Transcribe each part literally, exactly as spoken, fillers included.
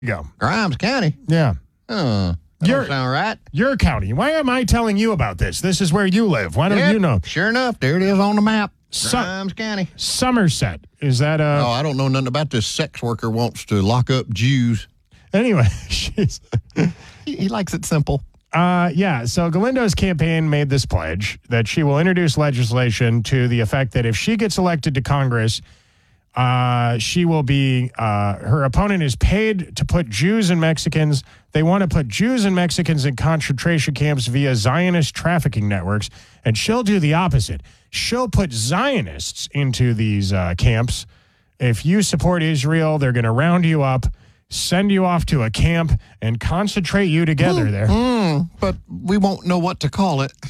Go. Grimes County? Yeah. Oh, that Your- don't sound right. Your county. Why am I telling you about this? This is where you live. Why don't Yep, you know? Sure enough, there it is on the map. Su- Grimes County. Somerset. Is that uh Oh, I don't know nothing about this sex worker wants to lock up Jews. anyway, she's He, he likes it simple. uh yeah, so Galindo's campaign made this pledge that she will introduce legislation to the effect that if she gets elected to Congress, uh she will be uh her opponent is paid to put Jews and Mexicans. They want to put Jews and Mexicans in concentration camps via Zionist trafficking networks, and she'll do the opposite. She'll put Zionists into these uh, camps. If you support Israel, they're going to round you up, send you off to a camp, and concentrate you together there. Mm, but we won't know what to call it.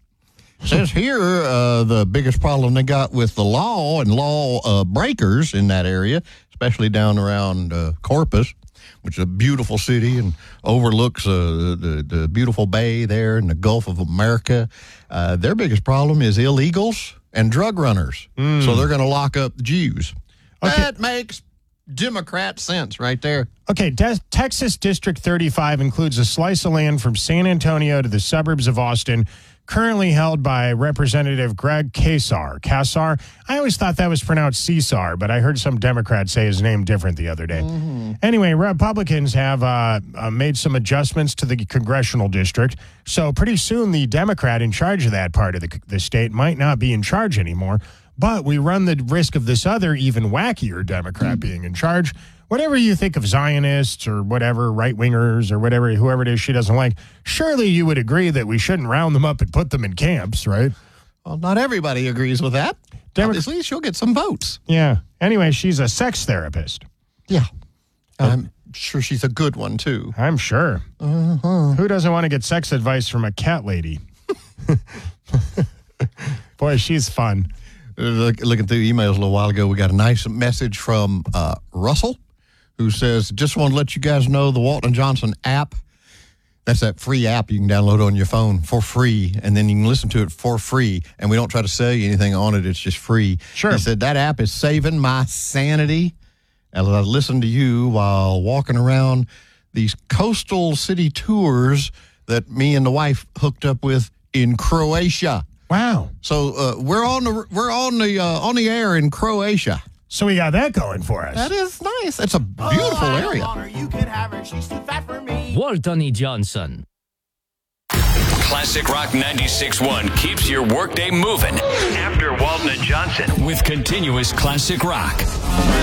Says here uh, the biggest problem they got with the law and law uh, breakers in that area, especially down around uh, Corpus, which is a beautiful city and overlooks uh, the, the beautiful bay there in the Gulf of America. Uh, their biggest problem is illegals and drug runners. Mm. So they're going to lock up the Jews. Okay. That makes Democrat sense right there. Okay, De- Texas District thirty-five includes a slice of land from San Antonio to the suburbs of Austin, currently held by Representative Greg Casar. Casar? I always thought that was pronounced Cesar, but I heard some Democrats say his name different the other day. Mm-hmm. Anyway, Republicans have uh, uh, made some adjustments to the congressional district, so pretty soon the Democrat in charge of that part of the, the state might not be in charge anymore, but we run the risk of this other, even wackier Democrat mm-hmm. being in charge. Whatever you think of Zionists or whatever, right-wingers or whatever, whoever it is she doesn't like, surely you would agree that we shouldn't round them up and put them in camps, right? Well, not everybody agrees with that. Demo- Obviously, she'll get some votes. Yeah. Anyway, she's a sex therapist. Yeah. I'm sure she's a good one, too. I'm sure. Uh-huh. Who doesn't want to get sex advice from a cat lady? Boy, she's fun. Look, looking through emails a little while ago, we got a nice message from uh, Russell, who says, just want to let you guys know the Walton Johnson app, that's that free app you can download on your phone for free, and then you can listen to it for free, and we don't try to sell you anything on it. It's just free. Sure. He said, that app is saving my sanity as I listen to you while walking around these coastal city tours that me and the wife hooked up with in Croatia. Wow. So uh, we're on the we're on the uh, on the air in Croatia. So we got that going for us. That is nice. It's a beautiful oh, area. Her, you can have her. She's too fat for me. Walton E. Johnson. Classic Rock ninety-six point one keeps your workday moving. After Walton and Johnson with continuous classic rock.